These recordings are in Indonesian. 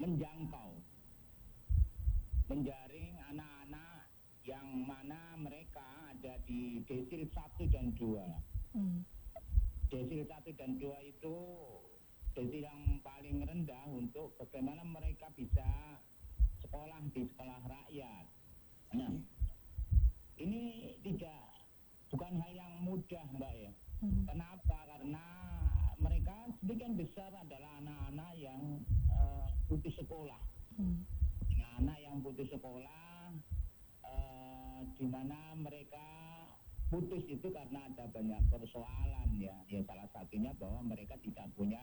menjangkau, menjaring anak-anak yang mana mereka ada di desil 1 dan 2. Desil 1 dan 2 itu desil yang paling rendah untuk bagaimana mereka bisa sekolah di sekolah rakyat. Nah, ini bukan hal yang mudah, Mbak ya. Kenapa? Karena mereka sebagian besar adalah anak-anak yang putus sekolah. Anak yang putus sekolah, di mana mereka putus itu karena ada banyak persoalan ya. Ya salah satunya bahwa mereka tidak punya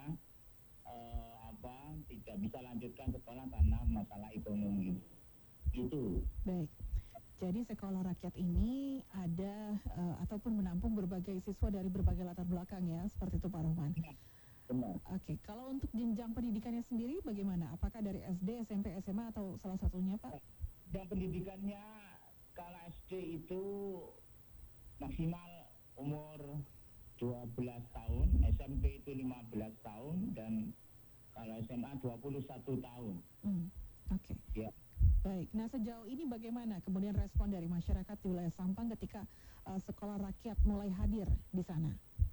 tidak bisa lanjutkan sekolah karena masalah ekonomi. Itu. Baik. Jadi sekolah rakyat ini ada ataupun menampung berbagai siswa dari berbagai latar belakang ya, seperti itu Pak Rohman. Benar. Oke, kalau untuk jenjang pendidikannya sendiri bagaimana? Apakah dari SD, SMP, SMA atau salah satunya Pak? Dan pendidikannya kalau SD itu maksimal umur 12 tahun, SMP itu 15 tahun, dan kalau SMA 21 tahun. Oke. Ya. Baik, nah sejauh ini bagaimana kemudian respon dari masyarakat di wilayah Sampang ketika sekolah rakyat mulai hadir di sana?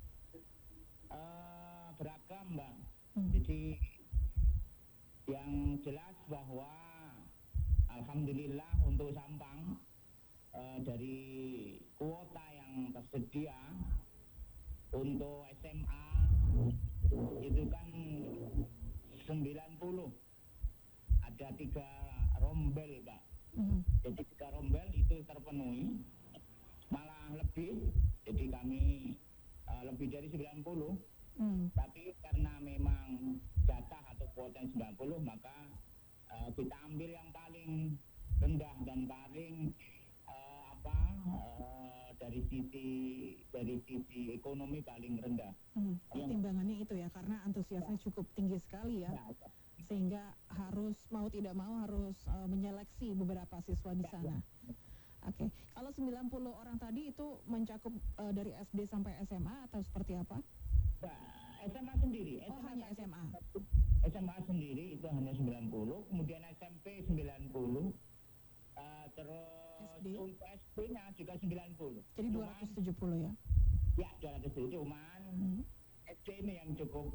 Beragam, Mbak. Jadi yang jelas bahwa alhamdulillah untuk Sampang dari kuota yang tersedia untuk SMA itu kan 90. Ada 3 rombel, Pak. Jadi 3 rombel itu terpenuhi, malah lebih. Jadi kami lebih dari 90. Tapi karena memang jatah atau kuota 90, maka kita ambil yang paling rendah dan paling dari sisi ekonomi paling rendah. Pertimbangannya itu ya, karena antusiasnya cukup tinggi sekali ya. Sehingga mau tidak mau harus menyeleksi beberapa siswa di sana. Oke. Kalau 90 orang tadi itu mencakup dari SD sampai SMA atau seperti apa? SMA sendiri. Hanya SMA. SMA sendiri itu hanya 90, kemudian SMP 90, terus untuk SD-nya juga 90. Jadi 270 ya? Ya, 270. Cuman SD ini yang cukup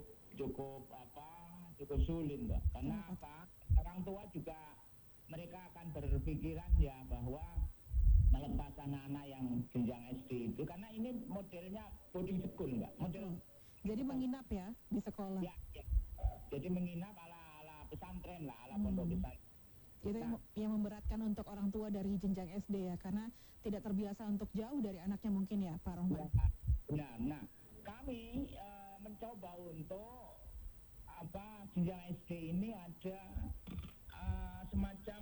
sulit, Mbak. Karena orang tua juga mereka akan berpikiran ya bahwa melepas anak-anak yang jenjang SD itu, karena ini modelnya boarding school, Mbak. Jadi menginap ya di sekolah. Ya. Jadi menginap ala pesantren lah, ala pondok pesantren. Itu yang memberatkan untuk orang tua dari jenjang SD ya, karena tidak terbiasa untuk jauh dari anaknya mungkin ya, Pak Rohman. Benar. Nah, kami mencoba untuk jenjang SD ini ada semacam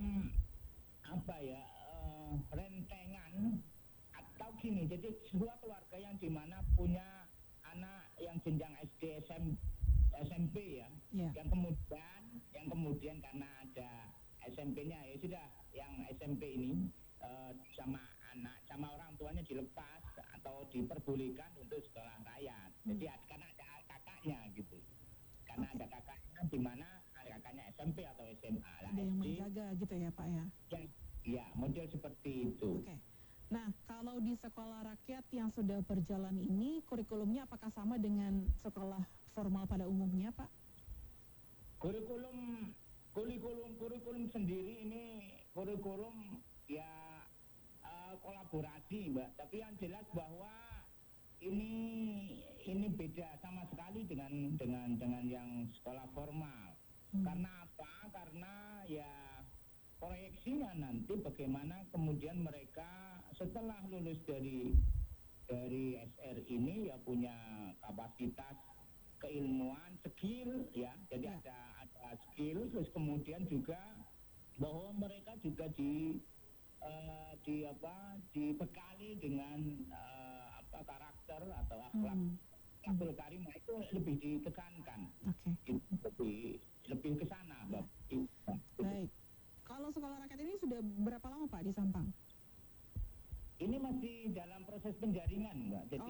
rentengan atau gini. Jadi sebuah keluarga yang dimana punya anak yang jenjang SD, SMP ya, yang kemudian karena ada SMP-nya ya sudah, yang SMP ini sama orang tuanya dilepas atau diperbolehkan untuk sekolah rakyat. Jadi karena ada kakaknya gitu. Karena ada kakaknya di mana kakaknya SMP atau SMA lah. Ada yang menjaga gitu ya, Pak ya? Ya, model seperti itu. Oke. Nah, kalau di sekolah rakyat yang sudah berjalan ini, kurikulumnya apakah sama dengan sekolah formal pada umumnya, Pak? Kurikulum sendiri ini kurikulum ya kolaborasi, Mbak. Tapi yang jelas bahwa ini beda sama sekali dengan yang sekolah formal. Karena apa? Karena ya proyeksinya nanti bagaimana kemudian mereka setelah lulus dari SR ini ya punya kapasitas keilmuan, skill ya. Jadi ada skill, terus kemudian juga bahwa mereka juga dibekali dengan karakter atau akhlak karimah, itu lebih ditekankan. Lebih ke sana, Mbak. Baik. Kalau sekolah rakyat ini sudah berapa lama, Pak, di Sampang? Ini masih dalam proses penjaringan, Mbak. Jadi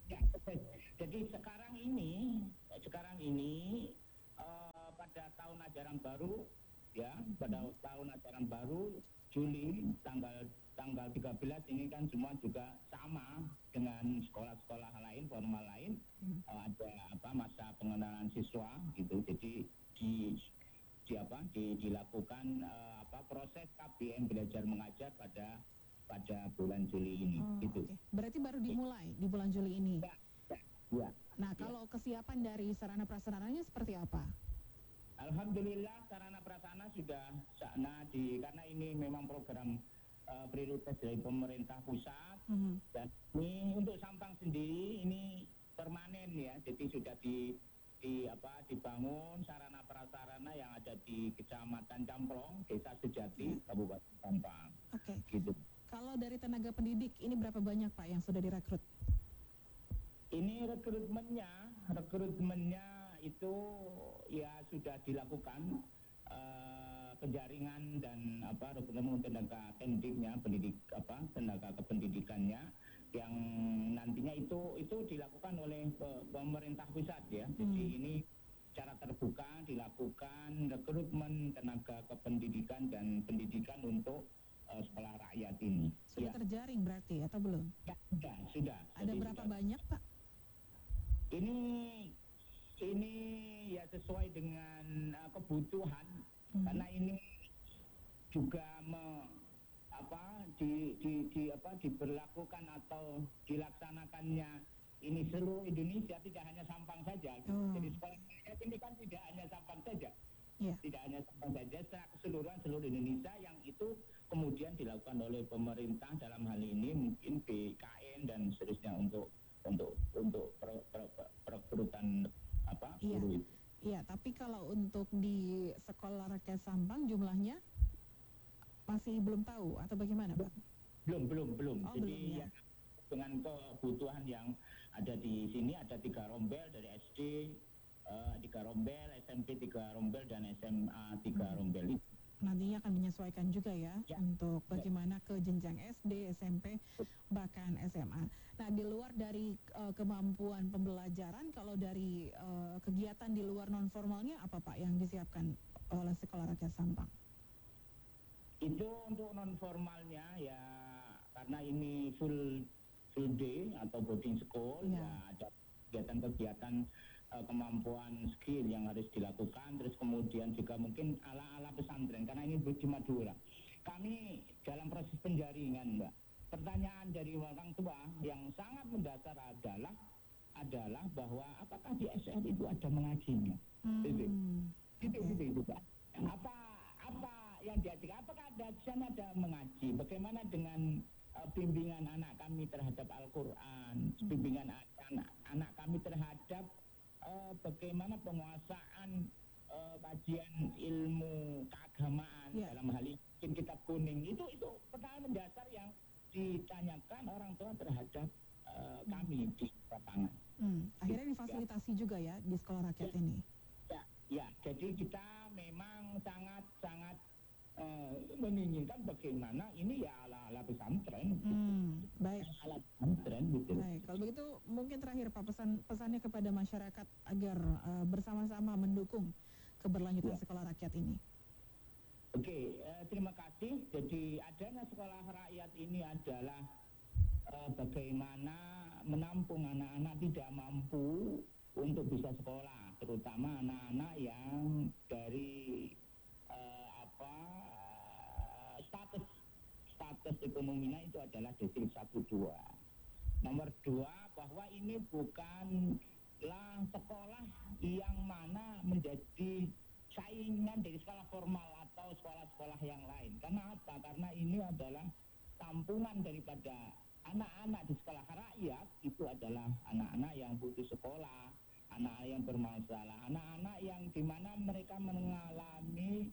jadi sekarang ini pada tahun ajaran baru ya, pada tahun ajaran baru Juli tanggal 13 ini kan semua juga sama dengan sekolah-sekolah lain formal lain, ada masa pengenalan siswa gitu. Jadi dilakukan proses KBM belajar mengajar pada bulan Juli ini gitu. Okay. Berarti baru dimulai di bulan Juli ini. Ya. Nah, kalau kesiapan dari sarana prasarananya seperti apa? Alhamdulillah sarana prasarana sudah karena ini memang program prioritas dari pemerintah pusat, dan ini untuk Sampang sendiri ini permanen ya, jadi sudah dibangun sarana prasarana yang ada di Kecamatan Camplong, Desa Sejati, Kabupaten Sampang. Oke. Gitu. Kalau dari tenaga pendidik ini berapa banyak Pak yang sudah direkrut? Ini rekrutmennya itu ya sudah dilakukan penjaringan dan rekrutmen tenaga pendidiknya, tenaga kependidikannya yang nantinya itu dilakukan oleh pemerintah pusat ya. Jadi ini secara terbuka dilakukan rekrutmen tenaga kependidikan dan pendidikan untuk sekolah rakyat ini. Sudah terjaring berarti atau belum? Ya, sudah. Ada berapa banyak Pak? Ini ya sesuai dengan kebutuhan, karena ini juga diberlakukan atau dilaksanakannya ini seluruh Indonesia, tidak hanya Sampang saja. Jadi sekolah rakyat ini kan tidak hanya Sampang saja, tidak hanya Sampang saja, secara keseluruhan seluruh Indonesia, yang itu kemudian dilakukan oleh pemerintah dalam hal ini mungkin BKN dan seterusnya untuk perekrutan guru itu. Iya, tapi kalau untuk di sekolah rakyat Sampang jumlahnya masih belum tahu atau bagaimana Pak? Belum. Oh, jadi belum, ya. Dengan kebutuhan yang ada di sini, ada 3 rombel dari SD, 3 rombel, SMP 3 rombel, dan SMA 3 rombel itu. Nantinya akan menyesuaikan juga ya untuk bagaimana ke jenjang SD, SMP, bahkan SMA. Nah, di luar dari kemampuan pembelajaran, kalau dari kegiatan di luar non formalnya apa Pak yang disiapkan oleh Sekolah Rakyat Sampang? Itu untuk non formalnya ya, karena ini full day atau boarding school, ya ada kegiatan-kegiatan kemampuan skill yang harus dilakukan, terus kemudian juga mungkin ala-ala pesantren, karena ini di Madura. Kami dalam proses penjaringan, Mbak. Pertanyaan dari orang tua yang sangat mendasar adalah bahwa apakah di SR itu ada mengajinya? Itu Pak. Apa yang diajarkan? Apakah di sana ada mengaji? Bagaimana dengan bimbingan anak kami terhadap Al-Quran, bimbingan anak kami terhadap bagaimana penguasaan kajian ilmu keagamaan dalam hal ini kitab kuning, itu pertanyaan mendasar yang ditanyakan orang tua terhadap kami di lapangan. Akhirnya difasilitasi juga ya di sekolah rakyat ini. Ya, jadi kita memang sangat menginginkan bagaimana ini ya ala pesantren. Baik. Ala pesantren gitu. Baik, kalau begitu mungkin terakhir Pak, pesannya kepada masyarakat agar bersama-sama mendukung keberlanjutan sekolah rakyat ini. Oke, terima kasih. Jadi adanya sekolah rakyat ini adalah bagaimana menampung anak-anak tidak mampu untuk bisa sekolah, terutama anak-anak yang dari status ekonominya itu adalah desil 1-2. Nomor 2, bahwa ini bukanlah sekolah yang mana menjadi saingan dari sekolah formal atau sekolah-sekolah yang lain. Karena apa? Karena ini adalah tampungan daripada anak-anak di sekolah rakyat. Itu adalah anak-anak yang butuh sekolah, anak-anak yang bermasalah, anak-anak yang dimana mereka mengalami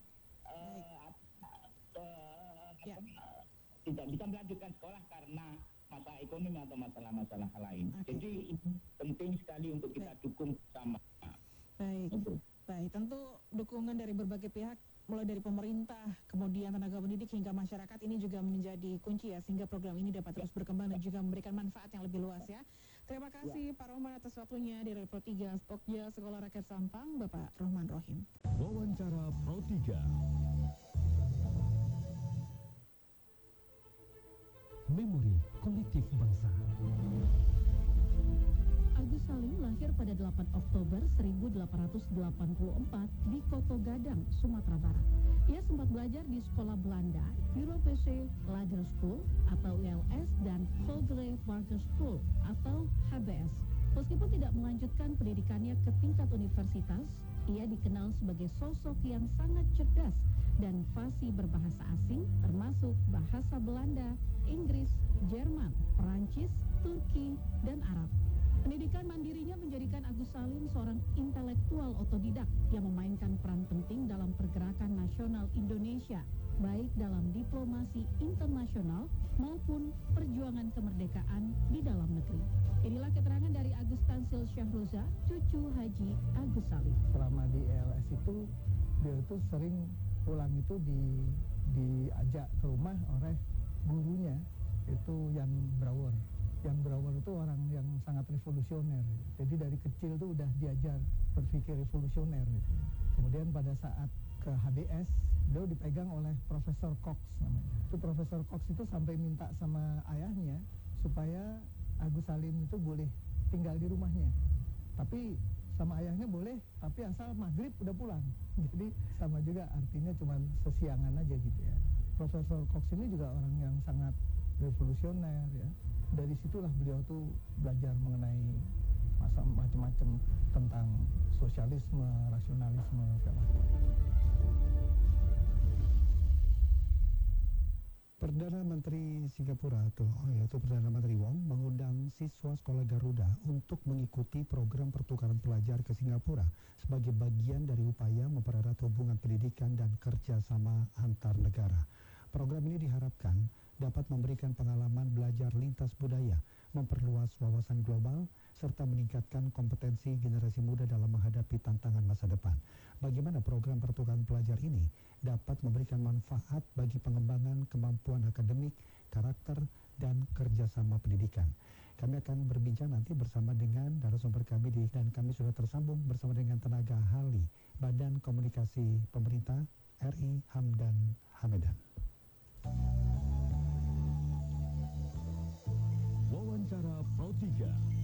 tidak bisa melanjutkan sekolah karena masalah ekonomi atau masalah-masalah lain. Jadi ini penting sekali untuk kita dukung bersama. Baik, tentu dukungan dari berbagai pihak, mulai dari pemerintah, kemudian tenaga pendidik hingga masyarakat ini juga menjadi kunci ya, sehingga program ini dapat terus berkembang dan juga memberikan manfaat yang lebih luas ya. Terima kasih Pak Rohman atas waktunya di Report 3 Spokja Sekolah Rakyat Sampang, Bapak Rohman Rohim. Wawancara Memori Kolektif Bangsa. Agus Salim lahir pada 8 Oktober 1884 di Koto Gadang, Sumatera Barat. Ia sempat belajar di sekolah Belanda, Europese Lager School atau ULS dan Hoogere Burger School atau HBS. Meskipun tidak melanjutkan pendidikannya ke tingkat universitas, ia dikenal sebagai sosok yang sangat cerdas dan fasih berbahasa asing termasuk bahasa Belanda, Inggris, Jerman, Perancis, Turki, dan Arab. Pendidikan mandirinya menjadikan Agus Salim seorang intelektual otodidak yang memainkan peran penting dalam pergerakan nasional Indonesia, baik dalam diplomasi internasional maupun perjuangan kemerdekaan di dalam negeri. Inilah keterangan dari Agus Tansil Syahroza, cucu Haji Agus Salim. Selama di ELS itu, dia itu sering pulang itu diajak ke rumah oleh gurunya, itu Jan Brouwer. Jan Brouwer itu orang yang sangat revolusioner. Jadi dari kecil tuh udah diajar berpikir revolusioner. Kemudian pada saat ke HBS, beliau dipegang oleh Profesor Cox namanya. Itu Profesor Cox itu sampai minta sama ayahnya supaya Agus Salim itu boleh tinggal di rumahnya. Tapi sama ayahnya boleh, tapi asal maghrib udah pulang. Jadi sama juga, artinya cuma sesiangan aja gitu ya. Profesor Cox ini juga orang yang sangat revolusioner ya. Dari situlah beliau tuh belajar mengenai macam-macam tentang sosialisme, rasionalisme segala macam. Perdana Menteri Singapura yaitu Perdana Menteri Wong mengundang siswa sekolah Garuda untuk mengikuti program pertukaran pelajar ke Singapura sebagai bagian dari upaya mempererat hubungan pendidikan dan kerjasama antar negara. Program ini diharapkan dapat memberikan pengalaman belajar lintas budaya, memperluas wawasan global, serta meningkatkan kompetensi generasi muda dalam menghadapi tantangan masa depan. Bagaimana program pertukaran pelajar ini dapat memberikan manfaat bagi pengembangan kemampuan akademik, karakter, dan kerjasama pendidikan. Kami akan berbincang nanti bersama dengan narasumber kami dan kami sudah tersambung bersama dengan tenaga ahli Badan Komunikasi Pemerintah RI Hamdan Hamedan. Wawancara Pro 3.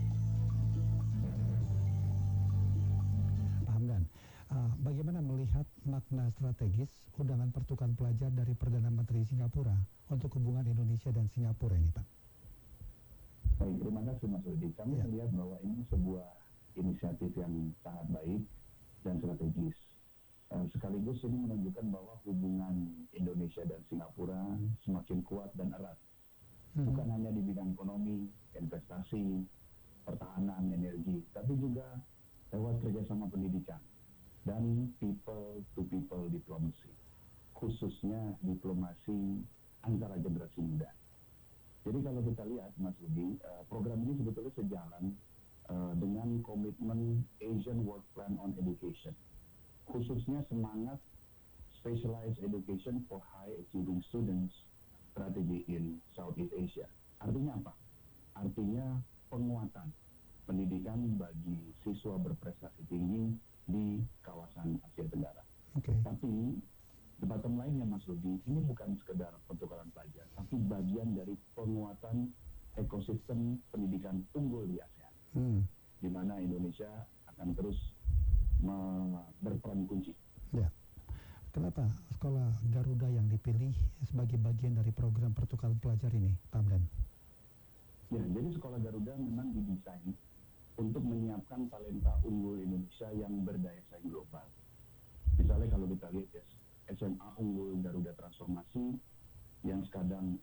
Pak Hamdan, bagaimana melihat makna strategis undangan pertukaran pelajar dari Perdana Menteri Singapura untuk hubungan Indonesia dan Singapura ini, Pak? Baik, terima kasih Mas Rudi. Kami melihat bahwa ini sebuah inisiatif yang sangat baik dan strategis. Sekaligus ini menunjukkan bahwa hubungan Indonesia dan Singapura semakin kuat dan erat. Bukan hanya di bidang ekonomi, investasi, pertahanan, energi, tapi juga lewat kerjasama pendidikan dan people-to-people diplomacy, khususnya diplomasi antara generasi muda. Jadi kalau kita lihat, Mas Rudi, program ini sebetulnya sejalan dengan komitmen Asian Work Plan on Education, khususnya semangat Specialized Education for High Achieving Students Strategi in Southeast Asia. Artinya apa? Artinya penguatan pendidikan bagi siswa berprestasi tinggi di kawasan Asia Tenggara. Tapi the bottom line-nya Mas Rudi, ini bukan sekedar pertukaran pelajar, tapi bagian dari penguatan ekosistem pendidikan unggul di ASEAN, di mana Indonesia akan terus berperan kunci. Ya. Kenapa sekolah Garuda yang dipilih sebagai bagian dari program pertukaran pelajar ini, Pak Hamdan? Ya, jadi sekolah Garuda memang didesain untuk menyiapkan talenta unggul Indonesia yang berdaya saing global. Misalnya kalau kita lihat ya, SMA unggul Garuda Transformasi yang sekarang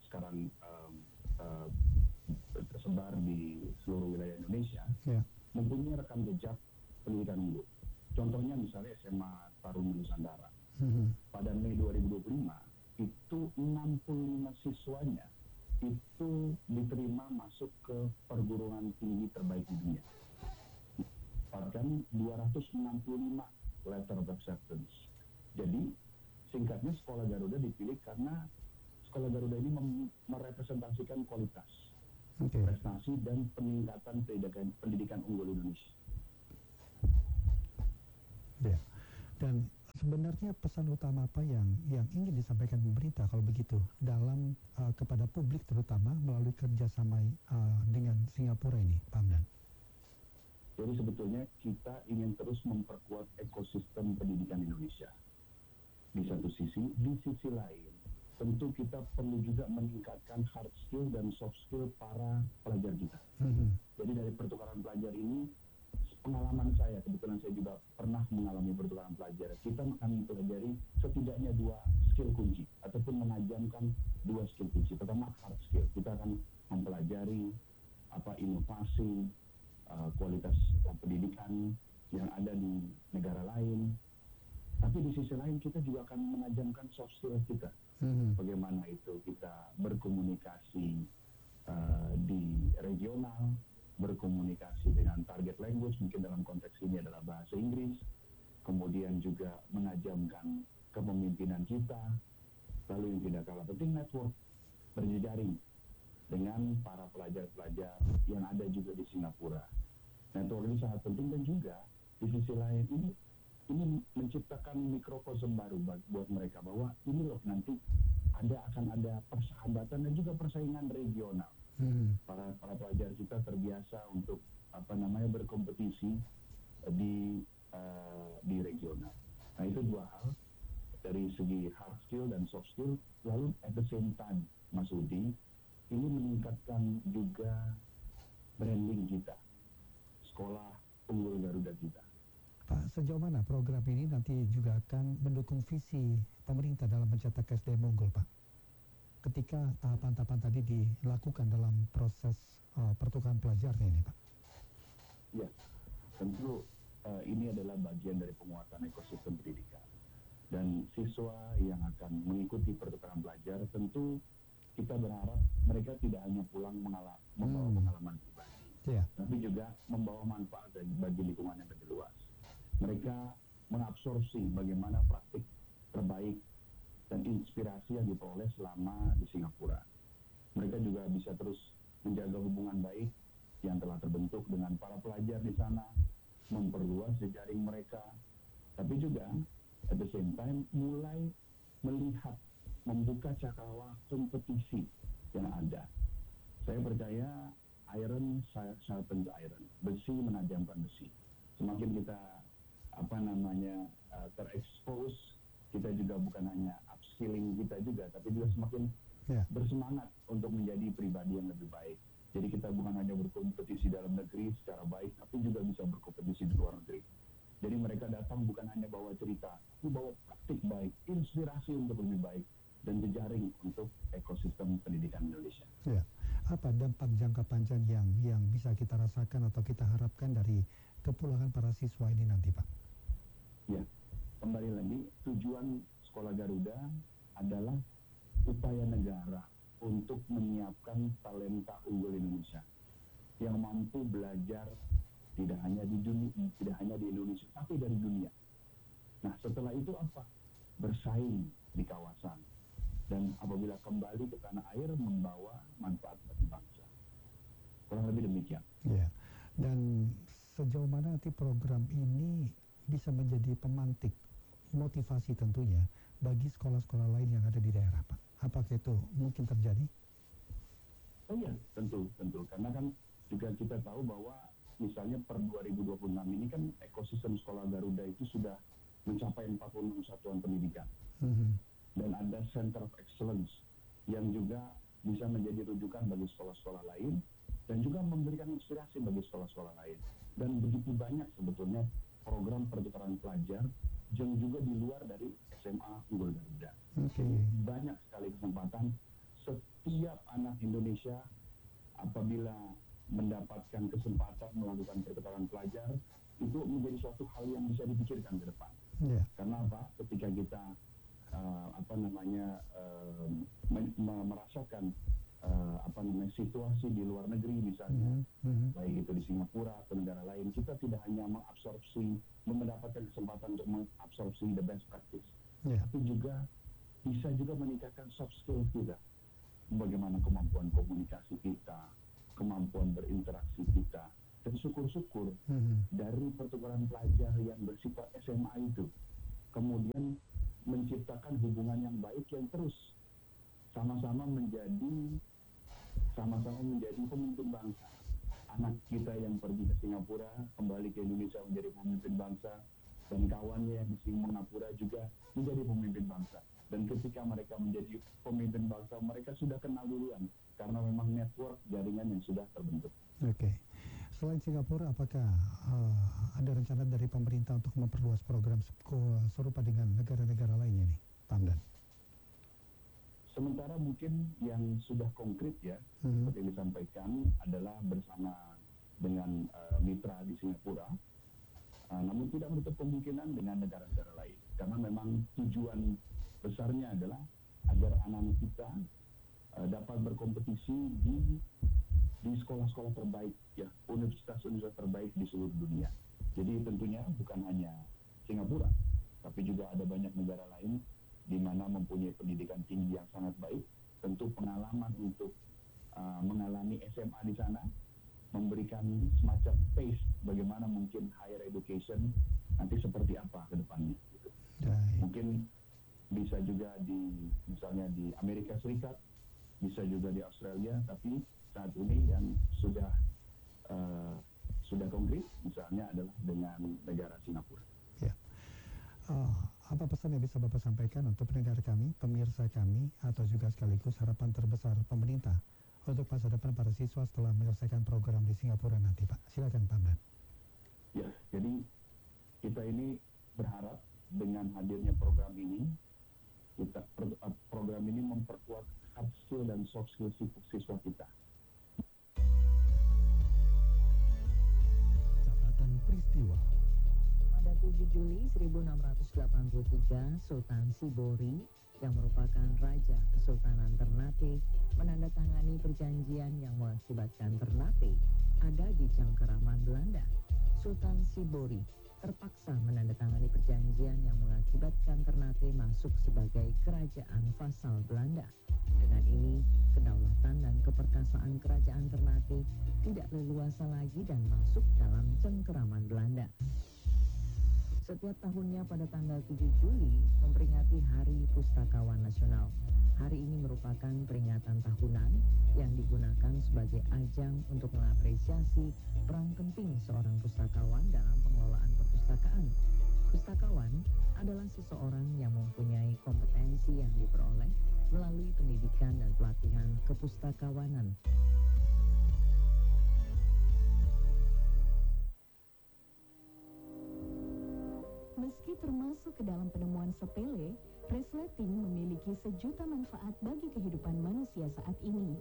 tersebar di seluruh wilayah Indonesia, mempunyai rekam jejak pendidikan unggul. Contohnya misalnya SMA Taruna Nusantara. Pada Mei 2025 itu 65 siswanya itu diterima masuk ke perguruan tinggi terbaik di dunia. Bahkan 265 letter of acceptance. Jadi singkatnya sekolah Garuda dipilih karena sekolah Garuda ini merepresentasikan kualitas, prestasi dan peningkatan pendidikan unggul Indonesia. Ya. Dan sebenarnya pesan utama apa yang ingin disampaikan pemerintah kalau begitu dalam kepada publik terutama melalui kerjasama dengan Singapura ini, Pak Hamdan? Jadi sebetulnya kita ingin terus memperkuat ekosistem pendidikan Indonesia. Di satu sisi, di sisi lain, tentu kita perlu juga meningkatkan hard skill dan soft skill para pelajar kita. Jadi dari pertukaran pelajar ini, pengalaman saya, kebetulan saya juga pernah mengalami pertukaran pelajar, kita akan mempelajari setidaknya 2 skill kunci, ataupun menajamkan 2 skill kunci. Pertama, hard skill. Kita akan mempelajari inovasi, kualitas pendidikan yang ada di negara lain. Tapi di sisi lain kita juga akan menajamkan soft skill kita. Bagaimana itu kita berkomunikasi di regional, berkomunikasi dengan target language, mungkin dalam konteks ini adalah bahasa Inggris, kemudian juga menajamkan kepemimpinan kita, lalu yang tidak kalah penting network, berjejaring dengan para pelajar-pelajar yang ada juga di Singapura. Network ini sangat penting, dan juga di sisi lain ini menciptakan mikrokosm baru buat mereka, bahwa ini loh nanti akan ada persahabatan dan juga persaingan regional. Para pelajar kita terbiasa untuk berkompetisi di regional. Nah, itu 2 hal dari segi hard skill dan soft skill. Lalu at the same time, Mas Udi, ini meningkatkan juga branding kita, sekolah unggul Garuda kita. Pak, sejauh mana program ini nanti juga akan mendukung visi pemerintah dalam mencetak SDM unggul, Pak? Ketika tahapan-tahapan tadi dilakukan dalam proses pertukaran pelajarnya ini, Pak? Ya, tentu ini adalah bagian dari penguatan ekosistem pendidikan. Dan siswa yang akan mengikuti pertukaran pelajar, tentu kita berharap mereka tidak hanya pulang membawa pengalaman pribadi, tapi juga membawa manfaat bagi lingkungan yang lebih luas. Mereka mengabsorpsi bagaimana praktik terbaik dan inspirasi yang diperoleh selama di Singapura. Mereka juga bisa terus menjaga hubungan baik yang telah terbentuk dengan para pelajar di sana, memperluas jejaring mereka, tapi juga at the same time mulai melihat, membuka cakrawala kompetisi yang ada. Saya percaya iron sharpens iron, besi menajamkan besi. Semakin kita terekspos, kita juga bukan hanya upskilling kita juga, tapi juga semakin bersemangat untuk menjadi pribadi yang lebih baik. Jadi kita bukan hanya berkompetisi dalam negeri secara baik, tapi juga bisa berkompetisi di luar negeri. Jadi mereka datang bukan hanya bawa cerita, tapi bawa praktik baik, inspirasi untuk lebih baik, dan jejaring untuk ekosistem pendidikan Indonesia. Ya. Apa dampak jangka panjang yang bisa kita rasakan atau kita harapkan dari kepulangan para siswa ini nanti, Pak? Ya, kembali lagi, tujuan Sekolah Garuda adalah upaya negara untuk menyiapkan talenta unggul Indonesia yang mampu belajar tidak hanya di Indonesia, tapi dari dunia. Nah, setelah itu apa? Bersaing di kawasan, dan apabila kembali ke tanah air membawa manfaat bagi bangsa. Kurang lebih demikian. Ya. Dan sejauh mana nanti program ini bisa menjadi pemantik motivasi tentunya bagi sekolah-sekolah lain yang ada di daerah, Pak? Apakah itu mungkin terjadi? Oh iya, tentu. Karena kan juga kita tahu bahwa misalnya per 2026 ini kan ekosistem Sekolah Garuda itu sudah mencapai 46 satuan pendidikan. Dan ada Center of Excellence yang juga bisa menjadi rujukan bagi sekolah-sekolah lain dan juga memberikan inspirasi bagi sekolah-sekolah lain. Dan begitu banyak sebetulnya program pertukaran pelajar yang juga di luar dari SMA Unggul Garuda. Banyak sekali kesempatan setiap anak Indonesia apabila mendapatkan kesempatan melakukan pertukaran pelajar itu menjadi suatu hal yang bisa dipikirkan ke depan. Karena apa? Ketika kita merasakan situasi di luar negeri misalnya, baik itu di Singapura atau negara lain, kita tidak hanya mendapatkan kesempatan untuk mengabsorpsi the best practice, tapi juga bisa juga meningkatkan soft skill kita, bagaimana kemampuan komunikasi kita, kemampuan berinteraksi kita, dan syukur-syukur dari pertukaran pelajar yang bersifat SMA itu kemudian menciptakan hubungan yang baik yang terus sama-sama menjadi pemimpin bangsa. Anak kita yang pergi ke Singapura kembali ke Indonesia menjadi pemimpin bangsa, dan kawannya yang di Singapura juga menjadi pemimpin bangsa. Dan ketika mereka menjadi pemimpin bangsa, mereka sudah kenal duluan karena memang network jaringan yang sudah terbentuk. Oke. Selain Singapura, apakah ada rencana dari pemerintah untuk memperluas program serupa dengan negara-negara lainnya nih, Pak Hamdan? Sementara mungkin yang sudah konkret ya, seperti yang disampaikan adalah bersama dengan mitra di Singapura, namun tidak menutup kemungkinan dengan negara-negara lain. Karena memang tujuan besarnya adalah agar anak-anak kita dapat berkompetisi di sekolah-sekolah terbaik, ya, universitas-universitas terbaik di seluruh dunia. Jadi tentunya bukan hanya Singapura, tapi juga ada banyak negara lain di mana mempunyai pendidikan tinggi yang sangat baik. Tentu pengalaman untuk mengalami SMA di sana memberikan semacam taste bagaimana mungkin higher education nanti seperti apa ke depannya. Gitu. Mungkin bisa juga misalnya di Amerika Serikat, bisa juga di Australia, tapi saat ini yang sudah konkret misalnya adalah dengan negara Singapura. Ya. Apa pesan yang bisa Bapak sampaikan untuk pendengar kami, pemirsa kami, atau juga sekaligus harapan terbesar pemerintah untuk masa depan para siswa setelah menyelesaikan program di Singapura nanti, Pak? Silakan, Pak Hamdan. Ya, jadi kita ini berharap dengan hadirnya program ini, program ini memperkuat hard skill dan soft skill siswa kita. Catatan peristiwa. Pada 7 Juli 1683, Sultan Sibori yang merupakan Raja Kesultanan Ternate menandatangani perjanjian yang mengakibatkan Ternate ada di cengkeraman Belanda. Sultan Sibori terpaksa menandatangani perjanjian yang mengakibatkan Ternate masuk sebagai kerajaan vasal Belanda. Dengan ini, kedaulatan dan keperkasaan kerajaan Ternate tidak leluasa lagi dan masuk dalam cengkeraman Belanda. Setiap tahunnya pada tanggal 7 Juli memperingati Hari Pustakawan Nasional. Hari ini merupakan peringatan tahunan yang digunakan sebagai ajang untuk mengapresiasi peran penting seorang pustakawan dalam pengelolaan perpustakaan. Pustakawan adalah seseorang yang mempunyai kompetensi yang diperoleh melalui pendidikan dan pelatihan kepustakawanan. Meski termasuk ke dalam penemuan sepele, resleting memiliki sejuta manfaat bagi kehidupan manusia saat ini.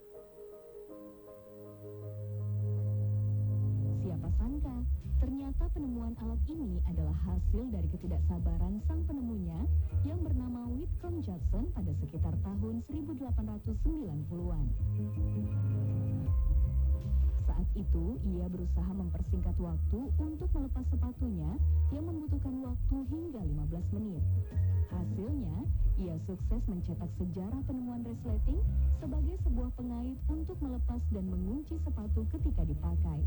Siapa sangka, ternyata penemuan alat ini adalah hasil dari ketidaksabaran sang penemunya yang bernama Whitcomb Jackson pada sekitar tahun 1890-an. Saat itu, ia berusaha mempersingkat waktu untuk melepas sepatunya yang membutuhkan waktu hingga 15 menit. Hasilnya, ia sukses mencetak sejarah penemuan resleting sebagai sebuah pengait untuk melepas dan mengunci sepatu ketika dipakai.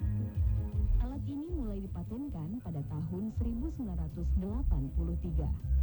Alat ini mulai dipatenkan pada tahun 1983.